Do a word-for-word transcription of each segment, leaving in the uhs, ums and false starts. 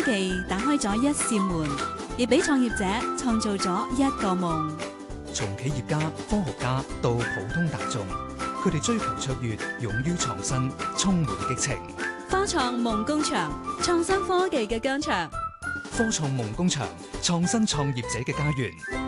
技打開咗一扇門，亦俾創業者創造咗一個夢。 從企業家、科學家到普通大眾，佢哋追求卓越，勇於創新，充滿激情。 科創夢工場，創新科技嘅疆場。 科創夢工場，創新創業者嘅家園。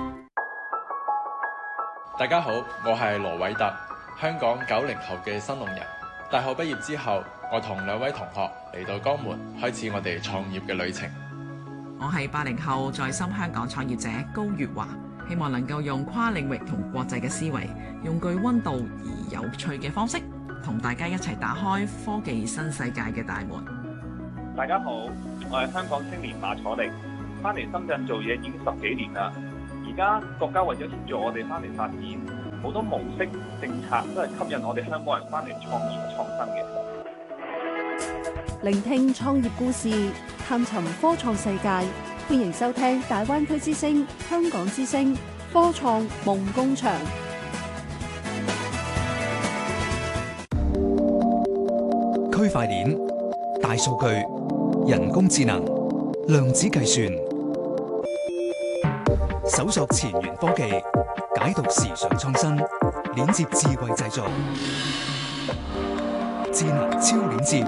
大家好，我係羅偉特，香港九零後嘅新龍人。大學畢業之後，我同兩位同學嚟到江門，開始我哋創業嘅旅程。 我係八零後在深香港創業者高月華，希望能夠用跨領域同國際嘅思維，用具溫度而有趣嘅方式，同大家一齊打開科技新世界嘅大門。 大家好，我係香港青年馬楚力，翻嚟深圳做嘢已經十幾年啦。而家國家為咗協助我哋翻嚟發展，好多模式政策都係吸引我哋香港人翻嚟創業創新嘅。 聆聽創業故事，探尋科創世界，歡迎收聽大灣區之聲、香港之聲科創夢工場。 區塊鏈、大數據、人工智能、量子計算，搜索前沿科技，解讀時尚創新，鏈接智慧製造，智能超鏈接。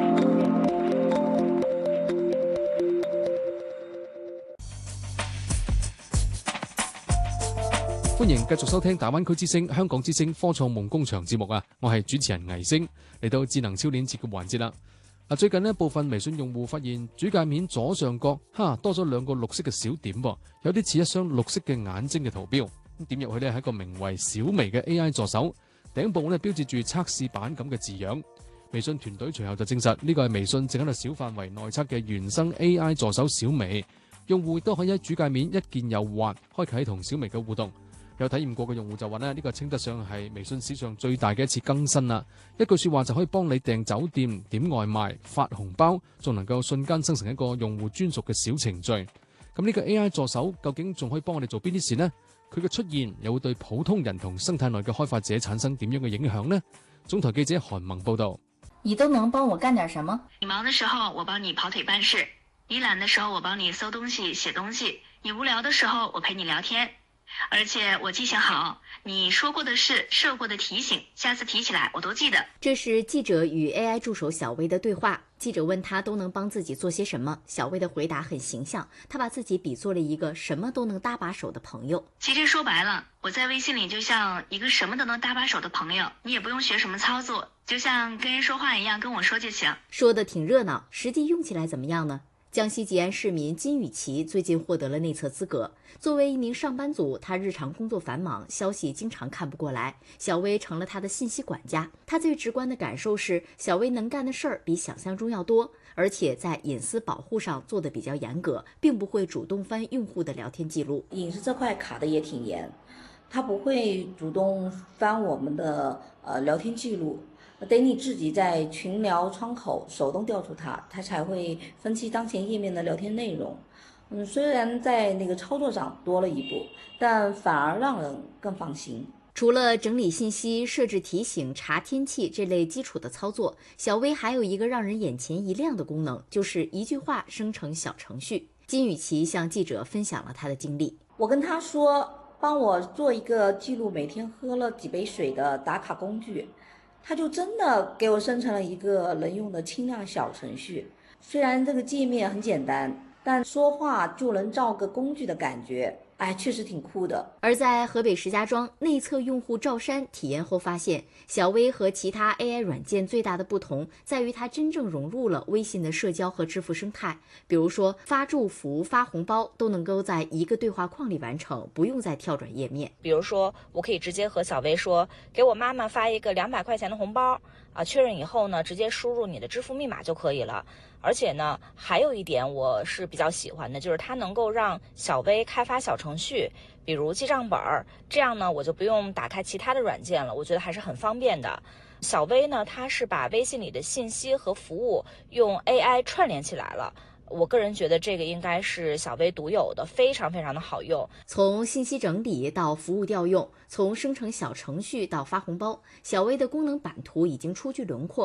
歡迎繼續收聽大灣區之聲、香港之聲科創夢工場節目啊！我係主持人倪星，嚟到智能超鏈接嘅環節啦。嗱，最近呢部分微信用戶發現主界面左上角哈多咗兩個綠色嘅小點噃，有啲似一雙綠色嘅眼睛嘅圖標。咁點入去呢係一個名為小微嘅 A I 助手，頂部呢標誌住測試版咁嘅字樣。微信團隊隨後就證實呢個係微信正喺度小範圍內測嘅原生 A I 助手小微，用戶亦都可以喺主界面一鍵右滑開啟同小微嘅互動。有體驗過嘅用戶就話呢，呢個稱得上係微信史上最大嘅一次更新啦！一句說話就可以幫你訂酒店、點外賣、發紅包，仲能夠瞬間生成一個用戶專屬嘅小程序。咁呢個 A I 助手究竟仲可以幫我哋做邊啲事呢？佢嘅出現又會對普通人同生態內嘅開發者產生點樣嘅影響呢？總台記者韓萌報道。 你都能幫我幹點什麼？ 你忙的時候我幫你跑腿辦事，你懶的時候我幫你搜東西寫東西，你無聊的時候我陪你聊天。而且我記性好，你說過的事、設過的提醒，下次提起來我都記得。 這是記者與 A I 助手小微的對話。記者問他都能幫自己做些什麼，小微的回答很形象，他把自己比作了一個什麼都能搭把手的朋友。 其實說白了，我在微信裡就像一個什麼都能搭把手的朋友，你也不用學什麼操作，就像跟人說話一樣跟我說就行。 說得挺熱鬧，實際用起來怎麼樣呢？江西吉安市民金雨琪最近獲得了內測資格。作為一名上班族，他日常工作繁忙，消息經常看不過來。小微成了他的信息管家。他最直觀的感受是，小微能幹的事兒比想象中要多，而且在隱私保護上做得比較嚴格，並不會主動翻用戶的聊天記錄。 隱私這塊卡得也挺嚴，他不會主動翻我們的呃聊天記錄。得你自己在群聊窗口手動調出它，它才會分析當前頁面的聊天內容。嗯，雖然在那個操作上多了一步，但反而讓人更放心。 除了整理信息、設置提醒、查天氣這類基礎的操作，小微還有一個讓人眼前一亮的功能，就是一句話生成小程序。金雨琪向記者分享了他的經歷。 我跟他說，幫我做一個記錄每天喝了幾杯水的打卡工具。他就真的給我生成了一個能用的輕量小程序，雖然這個界面很簡單，但說話就能造個工具的感覺，哎，確實挺酷的。 而在河北石家莊，內測用戶趙山體驗後發現，小微和其他 A I 軟件最大的不同在於它真正融入了微信的社交和支付生態。比如說發祝福、發紅包都能夠在一個對話框裡完成，不用再跳轉頁面。 比如說我可以直接和小微說，給我媽媽發一個兩百塊錢的紅包啊，確認以後呢，直接輸入你的支付密碼就可以了。而且呢，還有一點我是比較喜歡的，就是它能夠讓小微開發小程序，比如記賬本，這樣呢我就不用打開其他的軟件了，我覺得還是很方便的。小微呢，它是把微信裡的信息和服務用 A I 串聯起來了。我個人覺得這個應該是小微獨有的，非常非常的好用。 從信息整理到服務調用，從生成小程序到發紅包，小微的功能版圖已經初具輪廓。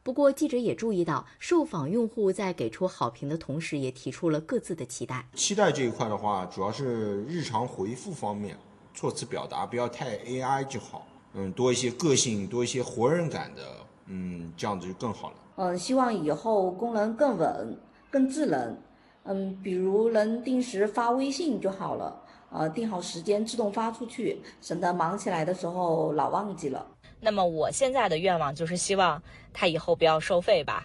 不过，记者也注意到，受访用户在给出好评的同时，也提出了各自的期待。 期待这一块的话，主要是日常回复方面，措辞表达不要太 A I 就好，嗯，多一些个性，多一些活人感的，嗯，这样子就更好了。 嗯，希望以后功能更稳、更智能，嗯，比如能定时发微信就好了，呃，定好时间自动发出去，省得忙起来的时候老忘记了。 那麼我現在的願望就是希望它以後不要收費吧。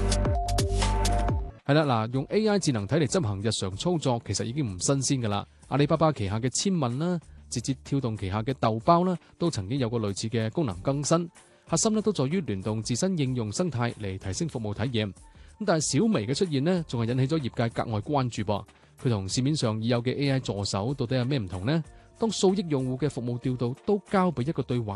係啦，嗱，用 A I 智能體嚟執行日常操作，其實已經唔新鮮㗎啦。阿里巴巴旗下嘅千問啦，字節跳動旗下嘅豆包啦，都曾經有過類似嘅功能更新。核心咧都在於聯動自身應用生態嚟提升服務體驗。咁但係小米嘅出現呢，仲係引起咗業界格外關注噃。佢同市面上已有嘅 A I 助手到底有咩唔同呢？當數億用戶嘅服務調度都交俾一個對話